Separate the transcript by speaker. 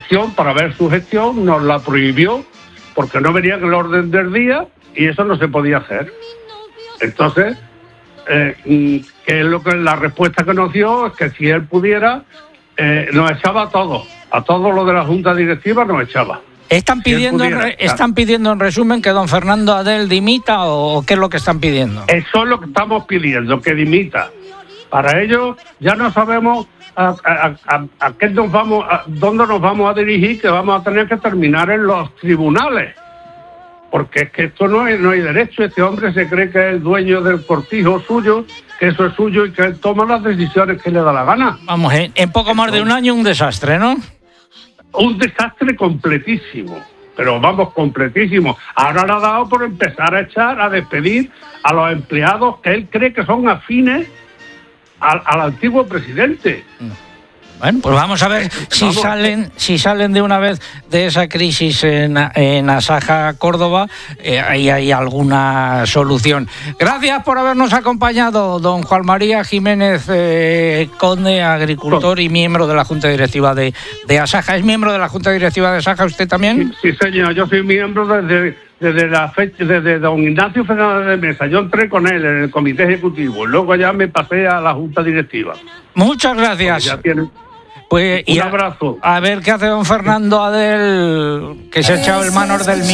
Speaker 1: para ver su gestión, nos la prohibió porque no venía en el orden del día y eso no se podía hacer. Entonces, que es lo que la respuesta que nos dio es que si él pudiera, nos echaba a todos los de la Junta Directiva nos echaba.
Speaker 2: ¿Están pidiendo en resumen que don Fernando Adel dimita o qué es lo que están pidiendo?
Speaker 1: Eso es lo que estamos pidiendo, que dimita. Para ello ya no sabemos a qué nos vamos, dónde nos vamos a dirigir, que vamos a tener que terminar en los tribunales. Porque es que esto no hay derecho. Este hombre se cree que es el dueño del cortijo suyo, que eso es suyo y que él toma las decisiones que le da la gana.
Speaker 2: Vamos, en poco más de un año un desastre, ¿no?
Speaker 1: Un desastre completísimo, pero vamos, completísimo. Ahora le ha dado por empezar a despedir a los empleados que él cree que son afines al antiguo presidente.
Speaker 2: Bueno, pues vamos a ver si salen de una vez de esa crisis en Asaja, Córdoba, hay alguna solución. Gracias por habernos acompañado, don Juan María Jiménez Conde, agricultor y miembro de la Junta Directiva de Asaja. ¿Es miembro de la Junta Directiva de Asaja usted también?
Speaker 1: Sí, señor, yo soy miembro desde la fecha, desde don Ignacio Fernández de Mesa. Yo entré con él en el comité ejecutivo y luego ya me pasé a la Junta Directiva.
Speaker 2: Muchas gracias. Pues,
Speaker 1: un abrazo.
Speaker 2: A ver qué hace don Fernando Adel, que se ha echado el manos del